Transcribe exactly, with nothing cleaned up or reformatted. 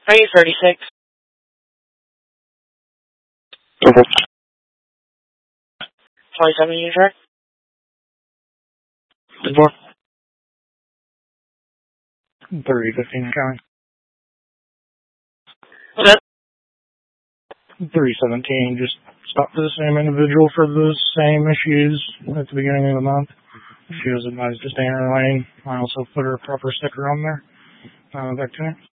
Are you thirty-six? twenty-seven unit track? Four. thirty fifteen county. What's that? thirty seventeen, just stopped for the same individual for the same issues at the beginning of the month. She was advised to stay in her lane. I also put her proper sticker on there. Uh, back to her.